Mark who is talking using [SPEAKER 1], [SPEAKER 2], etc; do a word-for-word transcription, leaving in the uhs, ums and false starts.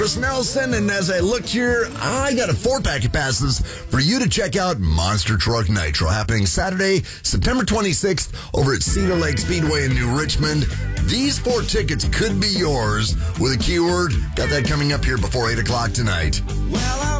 [SPEAKER 1] Chris Nelson, and as I look here, I got a four-pack of passes for you to check out Monster Truck Nitro, happening Saturday, September twenty-sixth, over at Cedar Lake Speedway in New Richmond. These four tickets could be yours with a keyword. Got that coming up here before eight o'clock tonight.
[SPEAKER 2] Well,